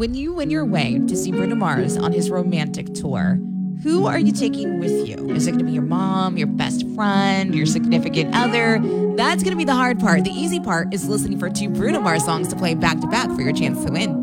when you win your way to see Bruno Mars on his romantic tour, who are you taking with you? Is it going to be your mom, your best friend, your significant other? That's going to be the hard part. The easy part is listening for 2 Bruno Mars songs to play back to back for your chance to win.